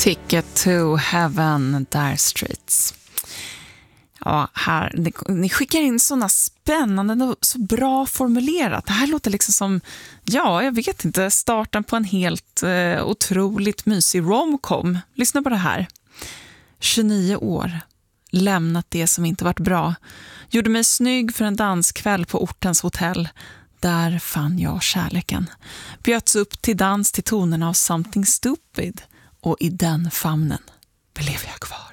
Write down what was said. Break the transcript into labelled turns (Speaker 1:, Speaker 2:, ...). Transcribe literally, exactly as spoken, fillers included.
Speaker 1: Ticket to Heaven, Dire Straits. Ja, här, ni, ni skickar in sådana spännande och så bra formulerat. Det här låter liksom som, ja, jag vet inte, starten på en helt eh, otroligt mysig romcom. Lyssna på det här. tjugonio år, lämnat det som inte varit bra. Gjorde mig snygg för en danskväll på ortens hotell. Där fann jag kärleken. Bjöds upp till dans till tonerna av Something Stupid. Och i den famnen blev jag kvar.